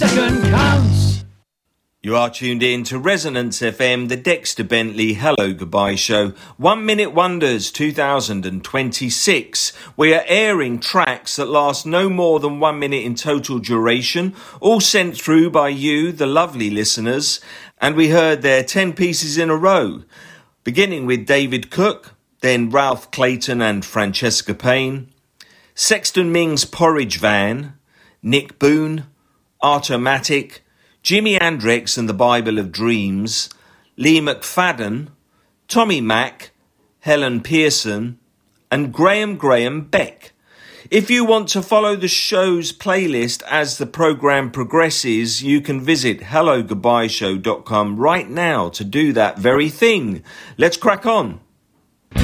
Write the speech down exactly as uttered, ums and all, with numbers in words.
Second counts. You are tuned in to Resonance F M, the Dexter Bentley Hello Goodbye Show, One Minute Wonders two thousand twenty-six. We are airing tracks that last no more than one minute in total duration, all sent through by you, the lovely listeners, and we heard their ten pieces in a row, beginning with David Cook, then Ralph Clayton and Francesca Payne, Sexton Ming's Porridge Van, Nick Boone, Artomatic, Jimi Hendrix and the Bible of Dreams, Lee McFadden, Tommy Mac, Helen Pearson, and Graham Graham Beck. If you want to follow the show's playlist as the programme progresses, you can visit hello goodbye show dot com right now to do that very thing. Let's crack on.